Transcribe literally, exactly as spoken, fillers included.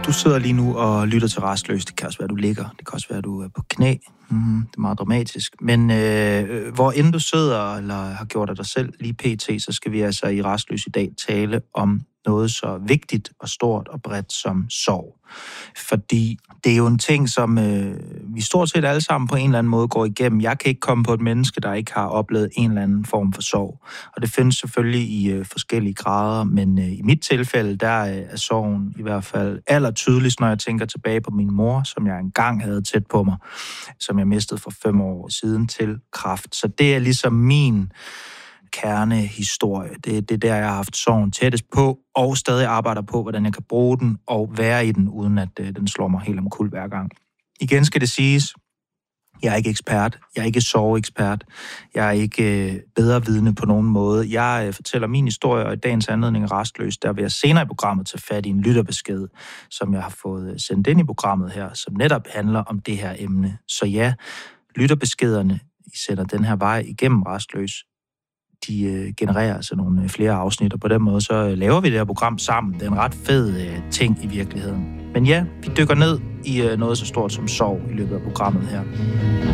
Du sidder lige nu og lytter til Rastløs. Det kan også være, du ligger. Det kan også være, du er på knæ. Mm, det er meget dramatisk. Men øh, hvor end du sidder, eller har gjort af dig selv lige pt., så skal vi altså i Rastløs i dag tale om noget så vigtigt og stort og bredt som sorg. Fordi det er jo en ting, som øh, vi stort set alle sammen på en eller anden måde går igennem. Jeg kan ikke komme på et menneske, der ikke har oplevet en eller anden form for sorg. Og det findes selvfølgelig i øh, forskellige grader, men øh, i mit tilfælde, der øh, er sorgen i hvert fald allertydeligst, når jeg tænker tilbage på min mor, som jeg engang havde tæt på mig, som jeg mistede for fem år siden til kræft. Så det er ligesom min kernehistorie. Det, det er der, jeg har haft sorgen tættest på, og stadig arbejder på, hvordan jeg kan bruge den og være i den, uden at øh, den slår mig helt omkuld hver gang. Igen skal det siges, jeg er ikke ekspert. Jeg er ikke sorgekspert. Jeg er ikke øh, bedre vidne på nogen måde. Jeg øh, fortæller min historie, og i dagens anledning Rastløs, der vil jeg senere i programmet tage fat i en lytterbesked, som jeg har fået sendt ind i programmet her, som netop handler om det her emne. Så ja, lytterbeskederne, I sender den her vej igennem Rastløs, de øh, genererer altså nogle øh, flere afsnit, og på den måde så øh, laver vi det her program sammen. Det er en ret fed øh, ting i virkeligheden. Men ja, vi dykker ned i øh, noget så stort som sorg i løbet af programmet her.